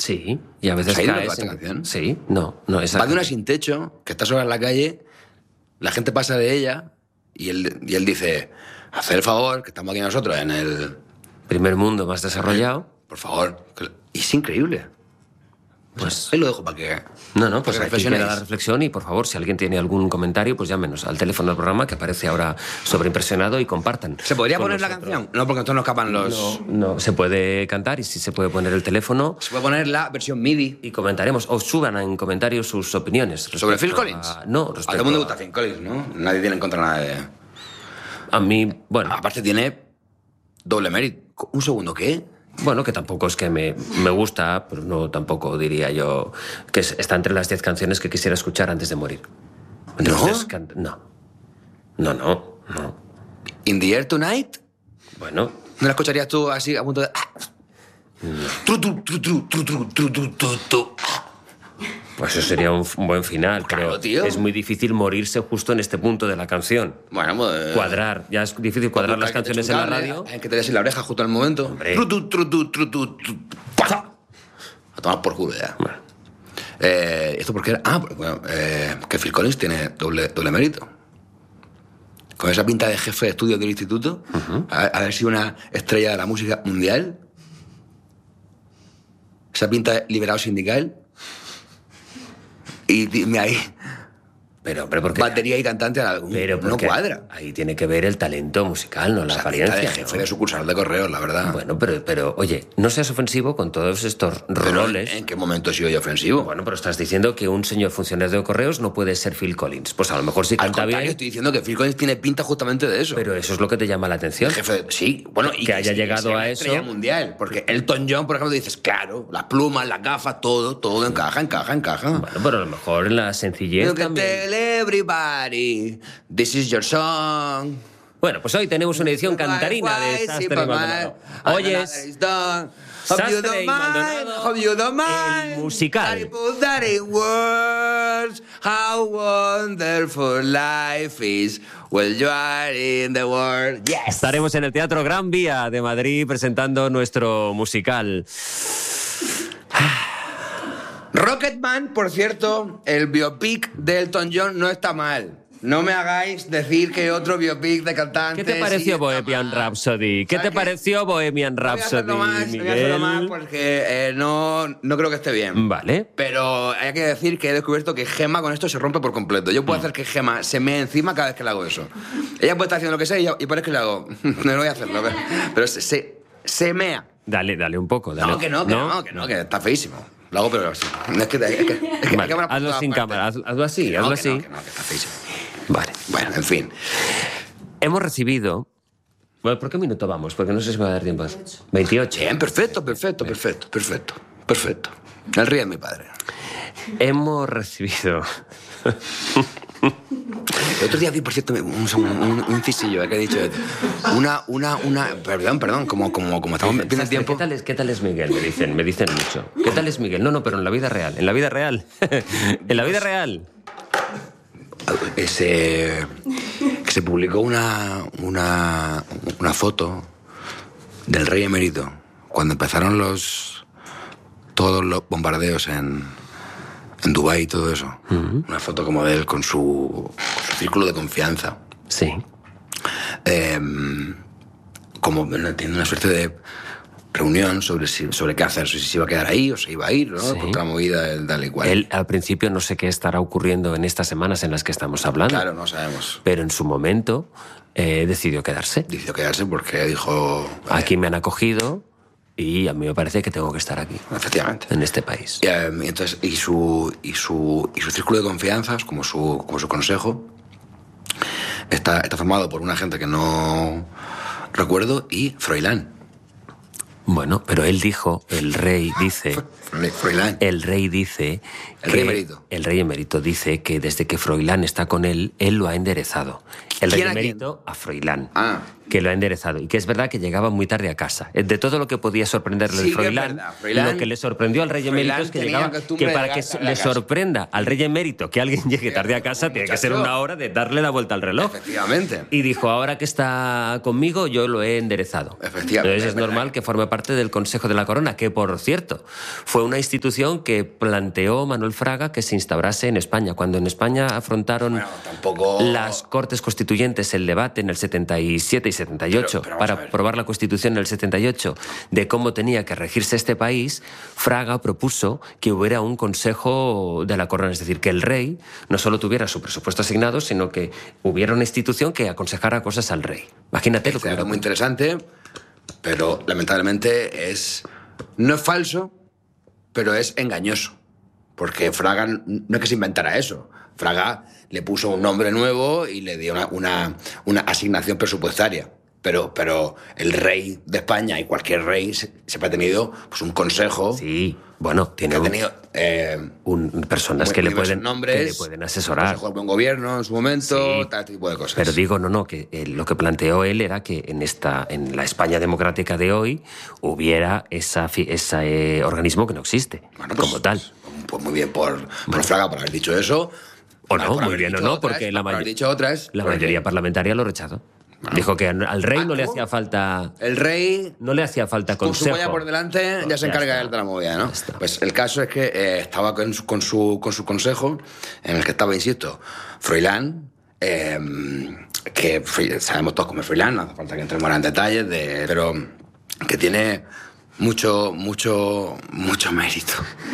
Sí, y a veces ¿Has ido a caes... esta canción? Sí, no, Va exacto. de una sin techo, que está sola en la calle, la gente pasa de ella y él dice, haced el favor, que estamos aquí nosotros en el... Primer mundo más desarrollado. Por favor. Y es increíble. Pues... Ahí lo dejo para que... No, pues para que aquí queda la reflexionéis. reflexión y por favor, si alguien tiene algún comentario, pues llámenos al teléfono del programa que aparece ahora sobreimpresionado y compartan. ¿Se podría con poner la nosotros. canción? No, porque entonces nos escapan los... No, se puede cantar y sí se puede poner el teléfono Se puede poner la versión MIDI. y comentaremos. O suban en comentarios sus opiniones. ¿Sobre respecto Phil Collins? No, A todo respecto el mundo le gusta Phil Collins, ¿no? Nadie tiene en contra nada de... a mí, bueno, Aparte tiene doble mérito. Un segundo, ¿qué? bueno, que tampoco es que me gusta, pero no tampoco diría yo que está entre las 10 canciones que quisiera escuchar antes de morir. Entonces, No. In the Air Tonight. Bueno, ¿No la escucharías tú así a punto de... Tru, tru, tru, tru, tru, tru, tru, tru, tru, tru. pues eso sería un buen final, Claro, pero tío. es muy difícil morirse justo en este punto de la canción. Bueno, pues... Cuadrar, ya es difícil cuadrar las canciones en la radio. Hay que te des en la oreja justo al momento. Hombre. Tru, tru, tru, tru, tru, tru, tru. ¡Pah! A tomar por culo ya. Bueno. ¿Esto por qué era? Bueno, que Phil Collins tiene doble mérito. Con esa pinta de jefe de estudios del instituto, haber sido una estrella de la música mundial, esa pinta de liberado sindical, y dime ahí, Pero, hombre, porque... batería y cantante, Pero no porque cuadra. ahí tiene que ver el talento musical, no la Esa pinta apariencia. de jefe ¿no? de sucursal de correos, la verdad. Bueno, pero, oye, no seas ofensivo con todos estos Pero, roles. ¿en qué momento he sido yo ofensivo? Bueno, pero estás diciendo que un señor funcionario de correos no puede ser Phil Collins. Pues a lo mejor sí Al canta contrario, bien, estoy diciendo que Phil Collins tiene pinta justamente de eso. pero eso es lo que te llama la atención. Jefe, sí, bueno, y Que haya sí, llegado sea a una eso. estrella mundial, porque Elton John, por ejemplo, dices, claro, las plumas, las gafas, todo encaja. Bueno, pero a lo mejor en la sencillez You can también. tell everybody, this is your song. Bueno, pues hoy tenemos una edición cantarina de Sastre y Maldonado. Hoy es Sastre y Maldonado, Hope you don't mind. el musical. I put that in words. How wonderful life is when you are in the world. Yes. Estaremos en el Teatro Gran Vía de Madrid presentando nuestro musical. Rocketman, por cierto, el biopic de Elton John no está mal. No me hagáis decir que otro biopic de cantante. ¿Qué te pareció sí Bohemian está mal. Rhapsody? ¿Qué te ¿Sabes qué? pareció Bohemian No voy a Rhapsody, hacerlo más, no voy a hacerlo más Miguel? porque no creo que esté bien. Vale. Pero hay que decir que he descubierto que Gemma con esto se rompe por completo. Yo puedo hacer que Gemma se me encima cada vez que le hago eso. Ella puede estar haciendo lo que sea y parece que le hago. No lo voy a hacerlo, pero se mea. Dale un poco. Dale. No, que está feísimo. Lo hago, pero así. Es que Vale, cámara por hazlo todas sin partes. cámara, hazlo así, hazlo así. Que está feísimo. Vale. Bueno, en fin. Hemos recibido... Bueno, ¿por qué minuto vamos? Porque no sé si me va a dar tiempo. 28. Bien, perfecto. El río es mi padre. Hemos recibido... El otro día vi, por cierto, un incisillo que he dicho. Perdón, como estamos viendo el tiempo. ¿Qué tal es Miguel? Me dicen mucho. ¿Qué tal es Miguel? No, pero en la vida real. En la vida real. En la vida real. Que se publicó una foto del rey emérito cuando empezaron todos los bombardeos en Dubái y todo eso. Una foto como de él con su círculo de confianza. Sí. Como tiene una suerte de reunión sobre qué hacer, si se iba a quedar ahí o se iba a ir, ¿no? Sí. Por otra movida del tal y cual. Él al principio no sé qué estará ocurriendo en estas semanas en las que estamos hablando. Claro, no sabemos. Pero en su momento decidió quedarse. Decidió quedarse porque dijo... Aquí me han acogido y a mí me parece que tengo que estar aquí, Efectivamente. en este país. Entonces, y su círculo de confianzas, como su consejo, está formado por una gente que no recuerdo y Froilán. Bueno, pero él dijo, el rey dice... Froilán. El rey dice... El rey emérito. El rey emérito dice que desde que Froilán está con él lo ha enderezado. El rey ¿Quién a quién? emérito a Froilán. Ah. Que lo ha enderezado. Y que es verdad que llegaba muy tarde a casa. De todo lo que podía sorprenderle Sí, de que es Froilán, verdad. Froilán- lo que le sorprendió al rey Froilán emérito es que tenía llegaba... costumbre Que de para llegar que tarde a le casa. sorprenda al rey emérito que alguien llegue tarde a casa, tiene que ser muchacho. una hora de darle la vuelta al reloj. Efectivamente. Y dijo, ahora que está conmigo, yo lo he enderezado. Efectivamente, Entonces es verdad. normal que forme parte parte del Consejo de la Corona, que, por cierto, fue una institución que planteó Manuel Fraga que se instaurase en España. Cuando en España afrontaron las Cortes Constituyentes el debate en el 77 y 78 para aprobar la Constitución en el 78 de cómo tenía que regirse este país, Fraga propuso que hubiera un Consejo de la Corona, es decir, que el rey no solo tuviera su presupuesto asignado, sino que hubiera una institución que aconsejara cosas al rey. Imagínate lo que era muy interesante, pero lamentablemente no es falso, pero es engañoso. Porque Fraga no es que se inventara eso. Fraga le puso un nombre nuevo y le dio una asignación presupuestaria. Pero el rey de España y cualquier rey siempre ha tenido pues, un consejo. Sí, bueno, tiene personas que le pueden asesorar. Consejo de buen gobierno en su momento, tal tipo de cosas. Pero digo, que lo que planteó él era que en la España democrática de hoy hubiera ese organismo que no existe, como tal. Pues muy bien por Fraga por haber dicho eso. O no, muy bien o no, porque la mayoría parlamentaria lo rechazó. Bueno, dijo que al rey no le hacía falta... El rey... No le hacía falta consejo. Con su polla por delante ya se encarga él de la movida, ¿no? Pues el caso es que estaba con su consejo, en el que estaba, insisto, Froilán, que sabemos todos cómo es Froilán, no hace falta que entremos en detalles, pero que tiene mucho mérito.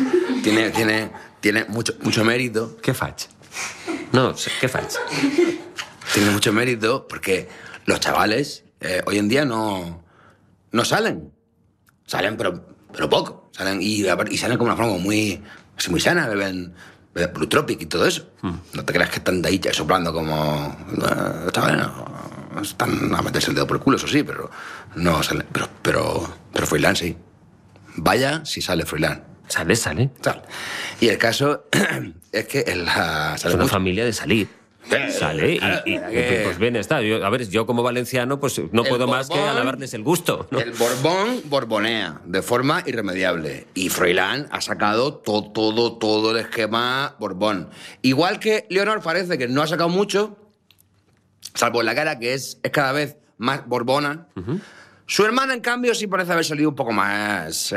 tiene mucho mérito. ¿Qué facha? No, ¿qué facha? Tiene mucho mérito porque los chavales hoy en día no salen. Salen, pero poco. Salen y salen como una forma muy sana, beben Blue Tropic y todo eso. No te creas que están de ahí soplando como... chavales no están a meterse el dedo por el culo, eso sí, pero no salen. Pero Froilán sí. Vaya si sale Froilán. Sale. Y el caso es que es una familia de salir. Sale y pues bien está. Yo como valenciano pues no puedo más que alabarles el gusto, ¿no? El Borbón borbonea de forma irremediable y Froilán ha sacado todo el esquema Borbón. Igual que Leonor parece que no ha sacado mucho, salvo en la cara, que es cada vez más borbona. Su hermana, en cambio, sí parece haber salido un poco más...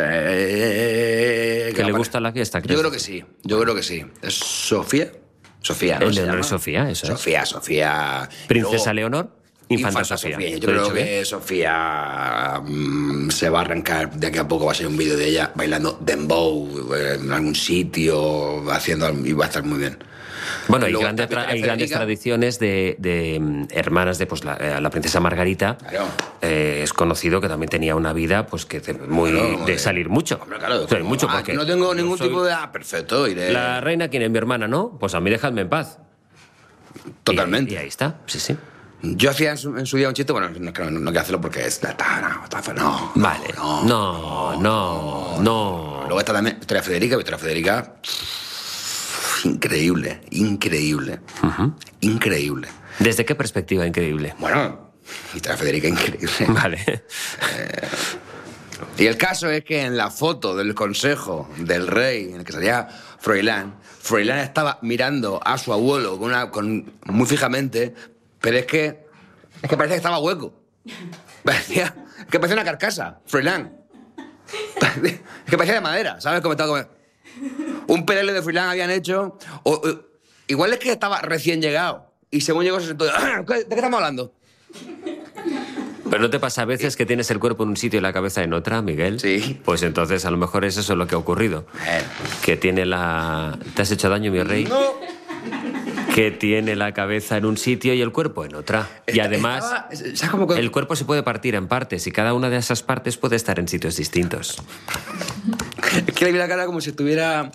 que le gusta la fiesta, ¿crees? Yo creo que sí. ¿Es Sofía? Sofía, ¿no? Leonor es Sofía, eso es. Sofía. ¿Princesa Leonor? Infanta Sofía. Yo creo que Sofía se va a arrancar. De aquí a poco va a ser un vídeo de ella bailando dembow en algún sitio, y va a estar muy bien. Bueno, hay grandes tradiciones de hermanas de la princesa Margarita. Claro. Es conocido que también tenía una vida pues que de salir mucho. Hombre, claro. Mucho porque no tengo ningún tipo de... perfecto, iré. La reina, ¿quién es? Mi hermana, ¿no? Pues a mí dejadme en paz. Totalmente. Y ahí está, sí. Yo hacía en su día un chiste, bueno, no quiero hacerlo porque es... No. Vale. No. Luego está también Victoria Federica... Increíble. Increíble. ¿Desde qué perspectiva increíble? Bueno, Victoria Federica increíble. Vale. Y el caso es que en la foto del consejo del rey, en el que salía Froilán estaba mirando a su abuelo muy fijamente, pero es que parecía que estaba hueco. Parecía una carcasa, Froilán. Es que parecía de madera, ¿sabes? Como estaba un pelele de Froilán habían hecho. Igual es que estaba recién llegado. Y según llegó se sentó. ¿De qué estamos hablando? ¿Pero no te pasa a veces que tienes el cuerpo en un sitio y la cabeza en otra, Miguel? Sí. Pues entonces a lo mejor es eso lo que ha ocurrido. Que tiene ¿Te has hecho daño, mi rey? No. Que tiene la cabeza en un sitio y el cuerpo en otra. Y además, el cuerpo se puede partir en partes y cada una de esas partes puede estar en sitios distintos. Es que le vi la cara como si estuviera...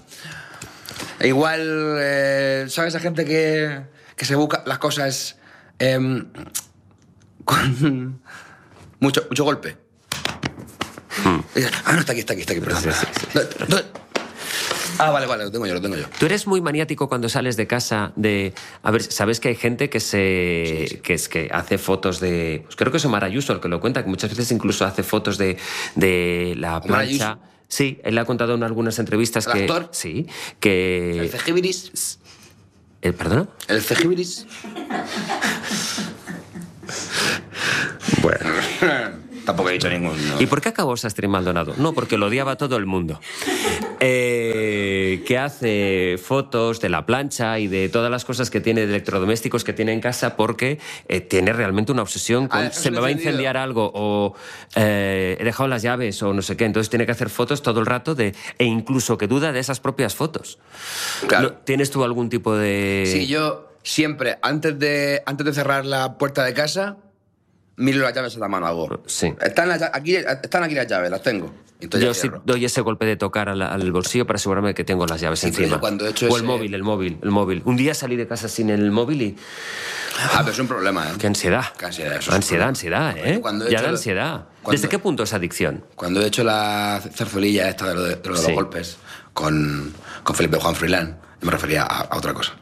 Igual, ¿sabes? Esa gente que se busca las cosas con mucho golpe. No, está aquí, perdón. Sí. Vale, lo tengo yo. Tú eres muy maniático cuando sales de casa A ver, ¿sabes que hay gente que que hace fotos de... Pues creo que es Omar Ayuso el que lo cuenta, que muchas veces incluso hace fotos de la plancha. Sí, él ha contado en algunas entrevistas ¿El actor? Sí, que... ¿El cejibiris? ¿Perdona? ¿El cejibiris? Bueno... Tampoco he dicho ningún... No. ¿Y por qué acabó Sastre y Maldonado? No, porque lo odiaba todo el mundo. Que hace fotos de la plancha y de todas las cosas que tiene, de electrodomésticos que tiene en casa, porque tiene realmente una obsesión con se me va a incendiar algo, o he dejado las llaves, o no sé qué. Entonces tiene que hacer fotos todo el rato e incluso que duda de esas propias fotos. Claro. ¿Tienes tú algún tipo de...? Sí, yo siempre, antes de cerrar la puerta de casa, miro las llaves a la mano, hago. Sí. Están aquí las llaves, las tengo. Entonces yo sí doy ese golpe de tocar al bolsillo para asegurarme de que tengo las llaves encima. Cuando he hecho o el móvil. Un día salí de casa sin el móvil y... pero es un problema, ¿eh? ¡Qué ansiedad! Ansiedad, ¿eh? Ya da ansiedad. ¿Desde qué punto es adicción? Cuando he hecho la zarzuelilla esta de los golpes con Felipe Juan Froilán, me refería a otra cosa.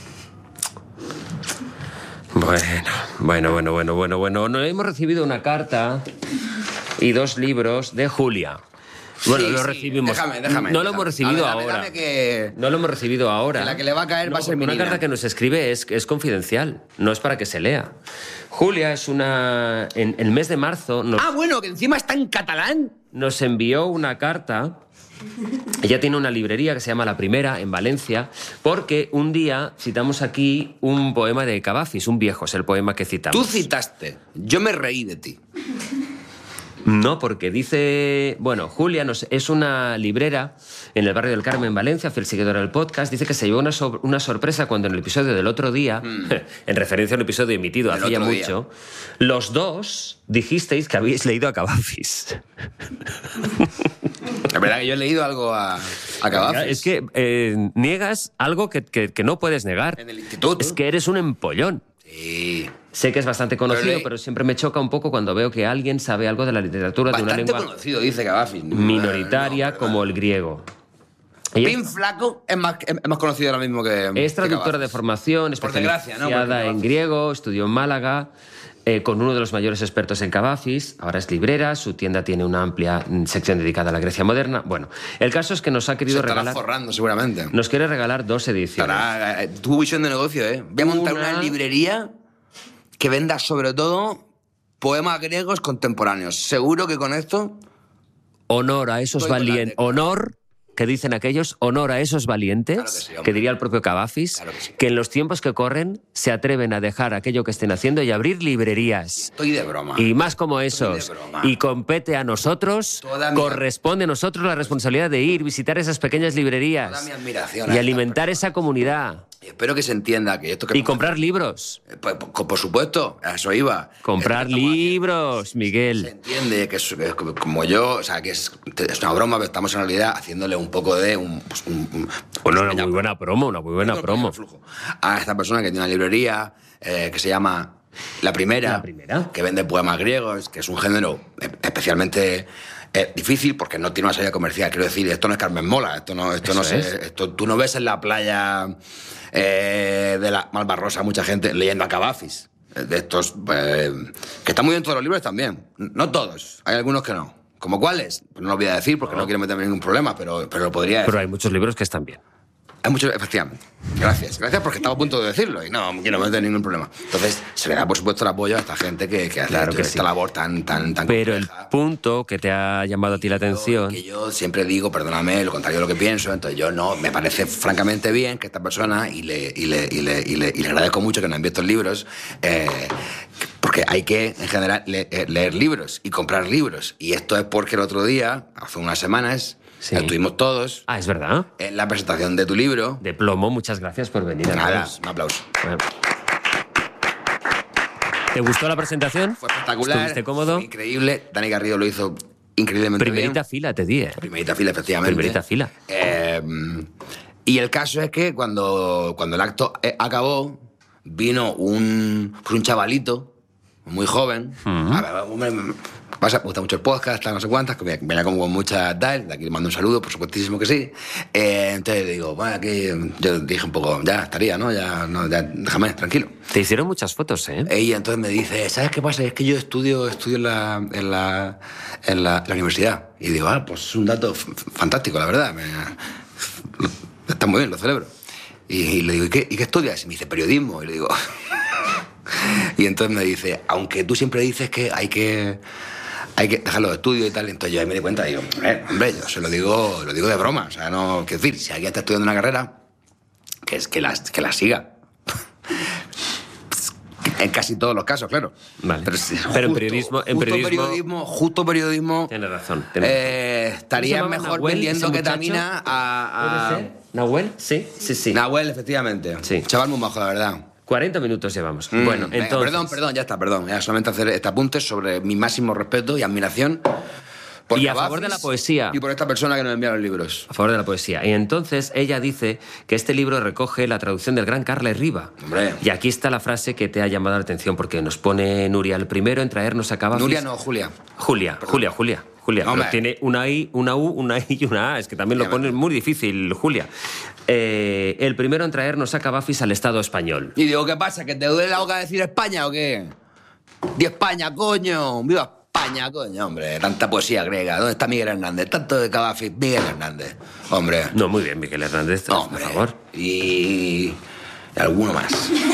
Bueno. Nos hemos recibido una carta y 2 libros de Julia. Bueno, lo recibimos. Déjame. No lo hemos recibido ahora. No lo hemos recibido ahora. La que le va a caer va a ser mi Una niña. carta que nos escribe es confidencial. No es para que se lea. Julia es una... En el mes de marzo... Bueno, que encima está en catalán. Nos envió una carta. Ella tiene una librería que se llama La Primera, en Valencia, porque un día citamos aquí un poema de Cavafis, un viejo, es el poema que citamos. Tú citaste. Yo me reí de ti. No, porque dice... Bueno, Julia es una librera en el barrio del Carmen, en Valencia, fiel seguidora del podcast. Dice que se llevó una sorpresa cuando en el episodio del otro día, en referencia a un episodio emitido hacía mucho, los dos dijisteis que habíais leído a Cavafis. Es verdad que yo he leído algo a Cavafis. Es que niegas algo que no puedes negar. En el instituto. Es que eres un empollón. Sí. Sé que es bastante conocido, pero siempre me choca un poco cuando veo que alguien sabe algo de la literatura de una lengua conocido, dice Cavafis. minoritaria como el griego. Pin Flaco es más conocido ahora mismo que... Es traductora de formación, especializada en griego, estudió en Málaga, con uno de los mayores expertos en Cavafis. Ahora es librera, su tienda tiene una amplia sección dedicada a la Grecia moderna. Bueno, el caso es que nos ha querido regalar... forrando, seguramente. Nos quiere regalar 2 ediciones. Tu visión de negocio, ¿eh? Voy a montar una librería que venda sobre todo poemas griegos contemporáneos. Seguro que con esto... Honor a esos valientes. Honor, que dicen aquellos, honor a esos valientes, que diría el propio Cavafis, que en los tiempos que corren se atreven a dejar aquello que estén haciendo y abrir librerías. Estoy de broma. Y más como esos. Y compete a nosotros, corresponde a nosotros la responsabilidad de ir, visitar esas pequeñas librerías. Toda mi admiración y alimentar esa comunidad. Y espero que se entienda que esto... Y comprar libros. Por supuesto, a eso iba. Comprar libros, Miguel. Se entiende que es como yo, o sea, que es una broma, pero estamos en realidad haciéndole un poco de una muy buena promo. A esta persona que tiene una librería que se llama La Primera, que vende poemas griegos, que es un género especialmente difícil porque no tiene una salida comercial. Quiero decir, esto no es Carmen Mola, tú no ves en la playa de la Malvarrosa mucha gente leyendo a Cavafis. De estos que están muy bien todos los libros también. No todos, hay algunos que no. ¿Como cuáles? Pues no lo voy a decir porque no quiero meterme en ningún problema, pero lo podría decir. Pero hay muchos libros que están bien. Hay muchos, efectivamente. Gracias porque estaba a punto de decirlo y no quiero meter ningún problema. Entonces, se le da, por supuesto, el apoyo a esta gente que hace esta labor tan Pero compleja. el punto que te ha llamado a ti la atención... Que yo siempre digo, perdóname, lo contrario de lo que pienso, entonces yo no, me parece francamente bien que esta persona, y le agradezco mucho que nos envíe estos libros, porque hay que, en general, leer libros y comprar libros. Y esto es porque el otro día, hace unas semanas... Sí. Estuvimos todos. Ah, es verdad. En la presentación de tu libro. De plomo, muchas gracias por venir. Nada, un aplauso. Bueno. ¿Te gustó la presentación? Fue espectacular. ¿Estuviste cómodo? Fue increíble. Dani Garrido lo hizo increíblemente Primerita bien. fila, te di, Primerita fila, efectivamente. Primerita fila. Y el caso es que cuando el acto acabó, vino un chavalito muy joven. A ver, me gusta mucho el podcast, tal, no sé cuántas, que venía como con mucha tal. De aquí le mando un saludo, por supuestísimo que sí. Entonces le digo, bueno, aquí yo dije un poco, ya estaría, ¿no? Ya déjame, tranquilo. Te hicieron muchas fotos, ¿eh? Y entonces me dice, ¿sabes qué pasa? Es que yo estudio en la universidad. Y digo, pues es un dato fantástico, la verdad. Está muy bien, lo celebro. Y le digo, ¿y qué estudias? Y me dice, periodismo. Y le digo... Y entonces me dice, aunque tú siempre dices que hay que hay que dejarlo de estudio y tal. Entonces yo ahí me di cuenta, digo, hombre, yo se lo digo de broma. O sea, no, quiero decir, si alguien está estudiando una carrera, que la siga. En casi todos los casos, claro. Vale. Pero en periodismo... Justo periodismo... Tienes razón. Estaría mejor Nahuel, vendiendo ketamina a... ¿Puede ser? ¿Nahuel? Sí. Nahuel, efectivamente. Sí. Chaval muy majo, la verdad. 40 minutos llevamos. Bueno, venga, entonces... Perdón, ya está, perdón. Ya solamente hacer este apunte sobre mi máximo respeto y admiración por y a favor de la poesía. Y por esta persona que nos envía los libros. A favor de la poesía. Y entonces ella dice que este libro recoge la traducción del gran Carles Riba. Hombre. Y aquí está la frase que te ha llamado la atención, porque nos pone Nuria el primero en traernos a Cavafis. Nuria no, Julia. Julia. Pero tiene una I, una U, una I y una A. Es que también lo pone muy difícil, Julia. El primero en traernos a Cavafis al Estado español. Y digo, ¿qué pasa? ¿Que te duele la boca decir España o qué? ¡Di España, coño! ¡Viva España, coño! Hombre, tanta poesía griega. ¿Dónde está Miguel Hernández? Tanto de Cavafis, Miguel Hernández. Hombre. No, muy bien, Miguel Hernández, hombre, por favor. Y alguno más.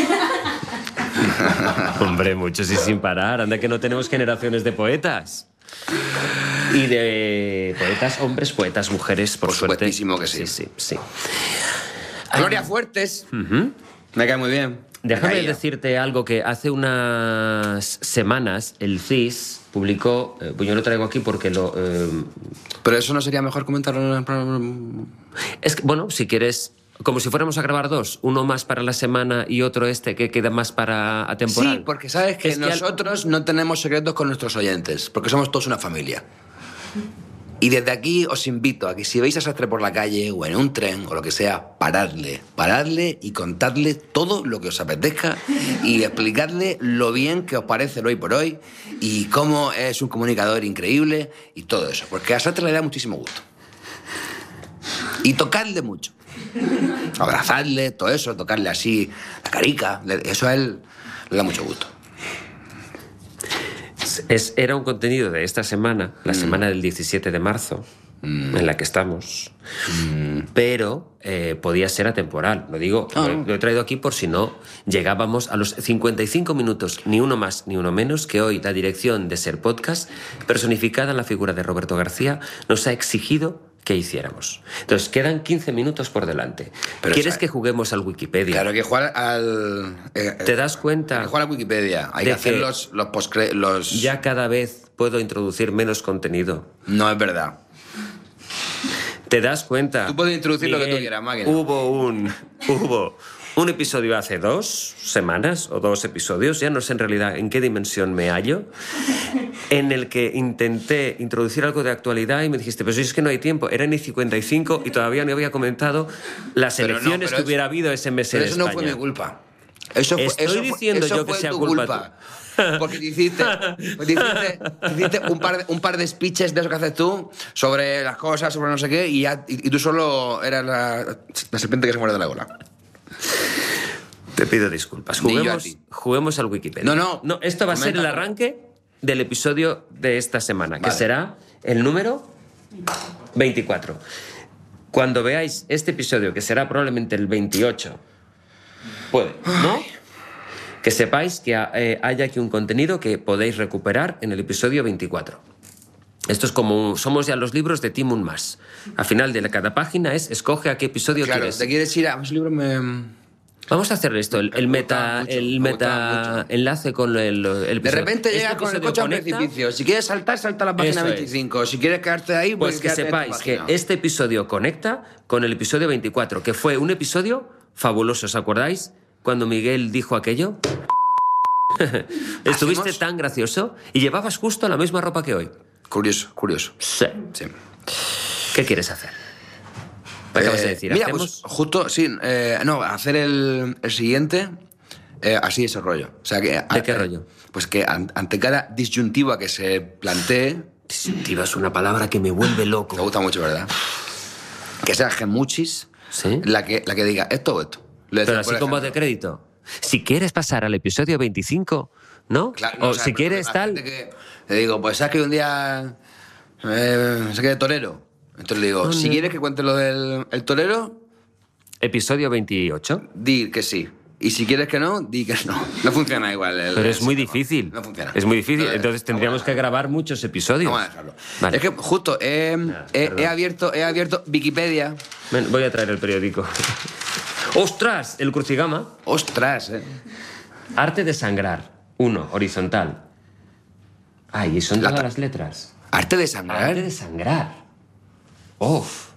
Hombre, muchos y sin parar. Anda que no tenemos generaciones de poetas. Y de poetas hombres, poetas mujeres, por suerte. Supuestísimo que sí. Sí. Gloria Fuertes. Me cae muy bien. Déjame decirte algo que hace unas semanas el CIS publicó... yo lo traigo aquí porque lo... Pero eso no sería mejor comentarlo en el programa. Es que, bueno, si quieres... Como si fuéramos a grabar dos, uno más para la semana y otro que queda más para atemporal. Sí, porque sabes que nosotros no tenemos secretos con nuestros oyentes, porque somos todos una familia. Y desde aquí os invito a que si veis a Sastre por la calle o en un tren o lo que sea, paradle y contadle todo lo que os apetezca y explicarle lo bien que os parece el Hoy por Hoy y cómo es un comunicador increíble y todo eso, porque a Sastre le da muchísimo gusto. Y tocadle mucho. Abrazarle, todo eso, tocarle así la carica, eso a él le da mucho gusto. Era un contenido de esta semana, la semana del 17 de marzo, en la que estamos, pero podía ser atemporal. Lo digo, lo he traído aquí por si no llegábamos a los 55 minutos, ni uno más ni uno menos, que hoy la dirección de Ser Podcast, personificada en la figura de Roberto García, nos ha exigido que hiciéramos. Entonces, quedan 15 minutos por delante. Pero ¿quieres que juguemos al Wikipedia? Claro, que jugar al... ¿Te das cuenta? Hay que jugar al Wikipedia. Hay que hacer los... Ya cada vez puedo introducir menos contenido. No es verdad. ¿Te das cuenta? Tú puedes introducir lo que tú quieras, máquina. Hubo un episodio hace 2 semanas, o 2 episodios, ya no sé en realidad en qué dimensión me hallo, en el que intenté introducir algo de actualidad y me dijiste, pero si es que no hay tiempo, eran y 55 y todavía no había comentado las elecciones que hubiera habido ese mes en España. Pero eso no fue mi culpa. Estoy diciendo yo que sea culpa. Porque te hiciste un par de speeches de eso que haces tú sobre las cosas, sobre no sé qué, y tú solo eras la serpiente que se muerde de la cola. Te pido disculpas. Juguemos al Wikipedia. No, esto va a ser el arranque del episodio de esta semana, que será el número 24. Cuando veáis este episodio, que será probablemente el 28, ¿no? Que sepáis que hay aquí un contenido que podéis recuperar en el episodio 24. Esto es como... Somos ya los libros de Tim Un Mas. Al final de cada página escoge a qué episodio quieres. ¿Te quieres ir a ese libro? Vamos a hacer esto, el meta enlace con el episodio. De repente llega con el coche al precipicio. Si quieres salta a la página 25. Si quieres quedarte ahí, pues que sepáis que este episodio conecta con el episodio 24, que fue un episodio fabuloso. ¿Os acordáis cuando Miguel dijo aquello? Estuviste tan gracioso y llevabas justo la misma ropa que hoy. Curioso. Sí. ¿Qué quieres hacer? ¿Qué acabas de decir? Mira, pues justo, sí, hacer el siguiente así ese rollo. O sea, que, ¿de qué rollo? Pues que ante cada disyuntiva que se plantee... Disyuntiva es una palabra que me vuelve loco. Me gusta mucho, ¿verdad? Que sea gemuchis, ¿sí? la que diga esto o esto. Pero así con voz de crédito. Si quieres pasar al episodio 25, ¿no? Claro, o si quieres tal... Le digo, pues sabes que un día se quede torero. Entonces le digo, si quieres que cuente lo del torero... Episodio 28. Di que sí. y si quieres que no, di que no. No funciona igual. Pero es muy difícil. No funciona. Es muy difícil. Entonces tendríamos que grabar muchos episodios. Vamos a dejarlo. Vale. Es que justo he abierto Wikipedia. Ven, voy a traer el periódico. ¡Ostras! El crucigama. ¡Ostras! Arte de sangrar. 1, horizontal. Ay, y son todas las letras. ¿Arte de sangrar? Arte de sangrar. ¡Uf!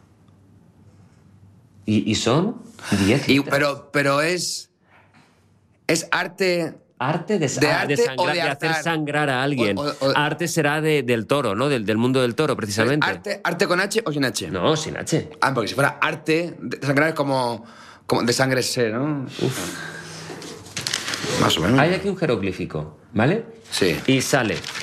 ¿Y son 10 letras. Pero es arte... Arte de sangrar, de hacer sangrar a alguien. Arte será del toro, ¿no? Del mundo del toro, precisamente. ¿Arte con H o sin H? No, sin H. Ah, porque si fuera arte de sangrar es como de sangre sé, ¿no? Uf. Más o menos. Hay aquí un jeroglífico, ¿vale? Sí. Y sale